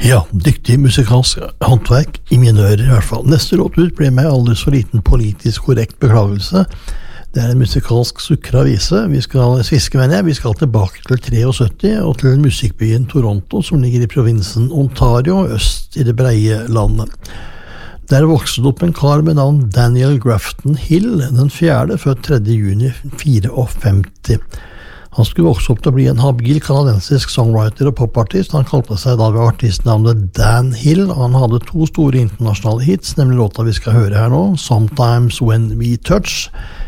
Ja, dyktig musikalsk håndverk I mine ører I hvert fall. Neste låt ut ble meg aldri så liten politisk korrekt beklagelse. Det en musikalsk sukra vise. Vi skal tilbake til 73 og til musikkbyen Toronto, som ligger I provinsen Ontario, øst I det breie landet. Der vokste det opp en kar med navn Daniel Grafton Hill, den fjerde, født 3. juni 54. Han skulle vokse opp til å bli en habil kanadensisk songwriter og popartist. Han kalte seg da ved artistnavnet Dan Hill, og han hadde 2 store internasjonale hits, nemlig låta vi skal høre her nå, Sometimes When We Touch.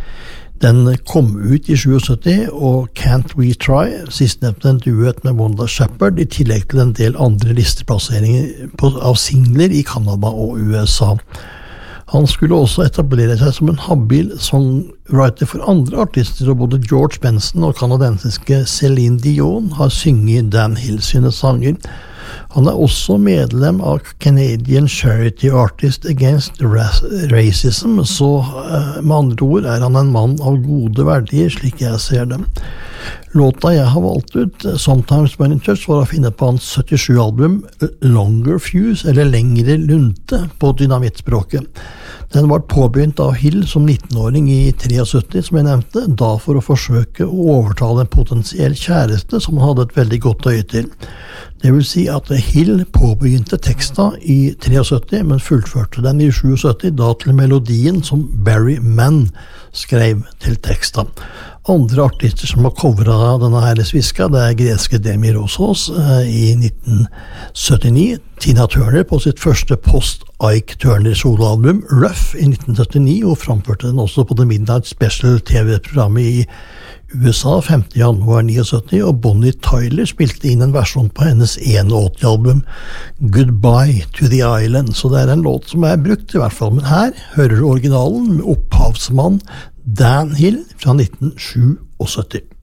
Den kom ut I 77, og Can't We Try, sistnevnte en duett med Wanda Shepherd, I tillegg til en del andre listeplasseringer av singler I Kanada og USA. Han skulle også etablere seg som en habil songwriter for andre artister, og både George Benson og kanadensiske Celine Dion har synget Dan Hill sine sanger. Han også medlem av Canadian Charity Artists Against Racism, så med andre ord han en mann av gode verdier, slik jeg ser dem. Låta jeg har valgt ut, Sometimes When It Touch, var å finne på hans 77-album Longer Fuse, eller Lengre Lunte på dynamittspråket. Den var påbegynt av Hill som 19-åring I 73, som jeg nevnte, da for å forsøke å overtale en potensiell kjæreste som han hadde et veldig godt øye til. Det vil si at Hill påbegynte teksta I 73, men fullførte den I 77, da til melodien som Barry Mann skrev til teksta. Andre artister som har covret denne her sviska, det greske Demi Rosos I 1979, Tina Turner på sitt første post-Ike Turner soloalbum Rough I 1979, og framførte den også på The Midnight Special TV-programmet I USA 5. januar 79, og Bonnie Tyler spilte inn en versjon på hennes 81-album Goodbye to the Island, så det en låt som brukt I hvert fall, men her hører du originalen med opphavsmann Dan Hill fra 1977.